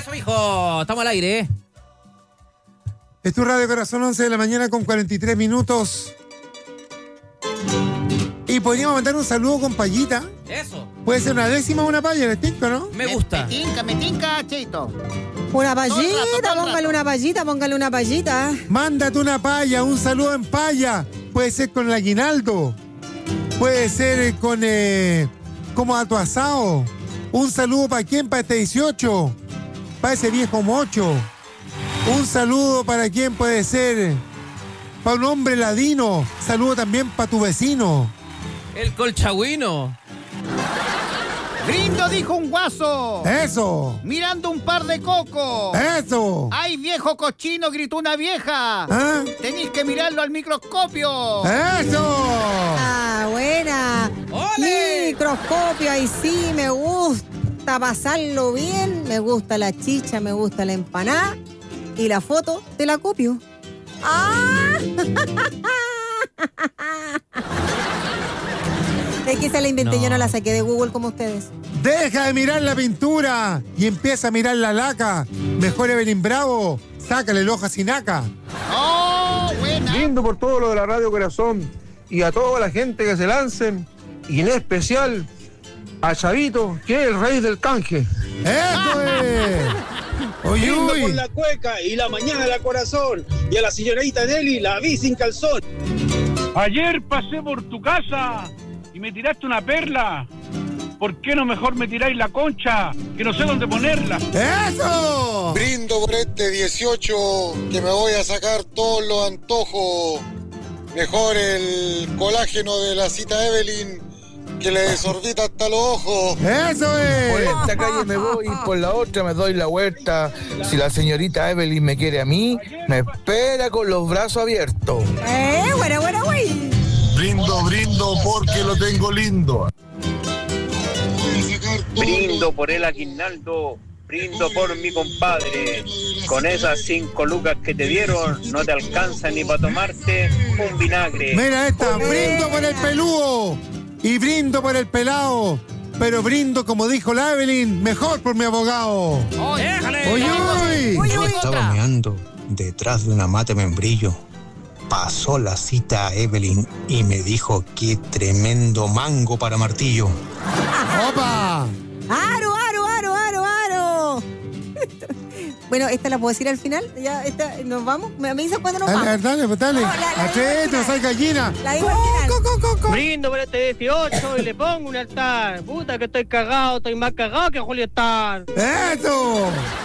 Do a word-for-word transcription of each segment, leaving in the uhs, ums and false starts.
Eso, hijo. Estamos al aire, ¿eh? Es tu Radio Corazón, once de la mañana con cuarenta y tres minutos. Y podríamos mandar un saludo con payita. Eso. Puede ser una décima o una paya, ¿les tinca, no? Me gusta. Me tinca, me tinca, Cheito. Una payita, Todo el rato, todo el póngale rato. una payita, póngale una payita. Mándate una paya, un saludo en paya. Puede ser con el aguinaldo. Puede ser con eh, como a tu asado. Un saludo para quién, para este dieciocho. Para ese viejo mocho. Un saludo para quién puede ser. Para un hombre ladino. Saludo también para tu vecino. El colchagüino. Brindo, dijo un guaso. Eso. Mirando un par de cocos. Eso. ¡Ay, viejo cochino! Gritó una vieja. ¿Ah? Tenéis que mirarlo al microscopio. Eso. Ah, buena. ¡Ole! Microscopio, ahí sí, me gusta pasarlo bien. Me gusta la chicha, me gusta la empanada. Y la foto te la copio. ¡Ah! Es que esa la inventé, No. yo no la saqué de Google como ustedes. Deja de mirar la pintura y empieza a mirar la laca. Mejor Evelyn Bravo, sácale el ojo a Sinaca. ¡Oh, buena! Lindo por todo lo de la Radio Corazón y a toda la gente que se lancen y en especial a Chavito, que es el rey del canje. ¡Eso es! Oye, Lindo por uy. la cueca y la mañana la corazón. Y a la señorita Nelly la vi sin calzón. Ayer pasé por tu casa y me tiraste una perla. ¿Por qué no mejor me tiráis la concha? Que no sé dónde ponerla. ¡Eso! Brindo por este dieciocho que me voy a sacar todos los antojos. Mejor el colágeno de la cita Evelyn que le desorbita hasta los ojos. ¡Eso Por es! esta calle me voy y por la otra me doy la vuelta. Si la señorita Evelyn me quiere a mí, me espera con los brazos abiertos. ¡Eh, buena, buena, güey! Brindo, brindo porque lo tengo lindo. Brindo por el aguinaldo, brindo por mi compadre. Con esas cinco lucas que te dieron, no te alcanza ni para tomarte un vinagre. Mira esta, brindo por el peludo y brindo por el pelado. Pero brindo, como dijo la Evelyn, mejor por mi abogado. ¡Déjale! ¡Uy, uy! Uy, uy. Estaba meando detrás de una mata membrillo. Pasó la cita a Evelyn y me dijo qué tremendo mango para martillo. ¡Opa! ¡Aro, aro, aro, aro, aro! Bueno, esta la puedo decir al final. Ya, esta, ¿nos vamos? ¿Me avisas cuándo nos Dale, vamos? dale, pues dale. No, la- la digo al Atrévete, final. soy gallina. La digo al final. Co, co, co, co. Brindo por este dieciocho y le pongo un altar. Puta que estoy cagado, estoy más cagado que Julio Star. ¡Eso!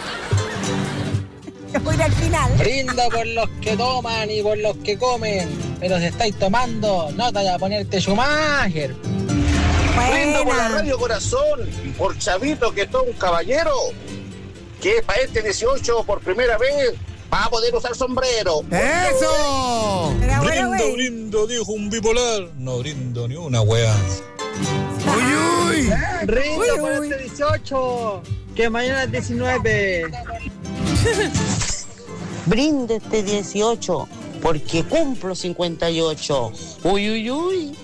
Yo voy a ir al final. Brindo por los que toman y por los que comen. Pero si estáis tomando, no te vayas a ponerte Schumacher. Buena. por la Radio Corazón y por Chavito, que es todo un caballero, que para este dieciocho por primera vez va a poder usar sombrero. ¡Eso! Era buena, güey. brindo, dijo un bipolar. No brindo ni una wea. ¡Uy, uy! Brindo Uy, por uy. este dieciocho, que mañana es diecinueve. Brindo este dieciocho porque cumplo cincuenta y ocho. Uy, uy, uy.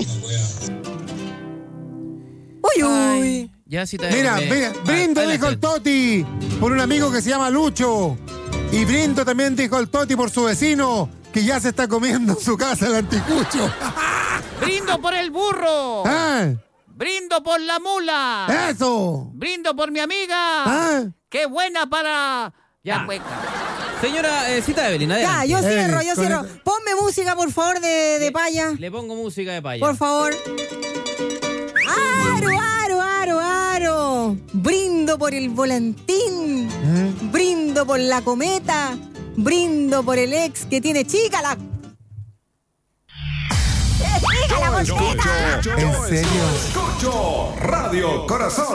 Uy, uy. Ay, ya sí te Mira, me- mira, Ah, brindo, adelante. dijo el Toti, por un amigo que se llama Lucho. Y brindo también, dijo el Toti, por su vecino, que ya se está comiendo en su casa el anticucho. Brindo por el burro. ¡Ah! Brindo por la mula. ¡Eso! Brindo por mi amiga. ¡Ah! ¡Qué buena para... Ya, Ya. cueca. Señora eh, Cita Evelyn, Ya, adelante. yo cierro, Eh, yo con cierro. el- Ponme música, por favor, de, de paya. Le pongo música de paya. Por favor. Aro, aro, aro, aro. Brindo por el volantín. ¿Eh? Brindo por la cometa. Brindo por el ex que tiene chica la... ¡Chica la cosita! ¿En serio? Escucho Radio Corazón.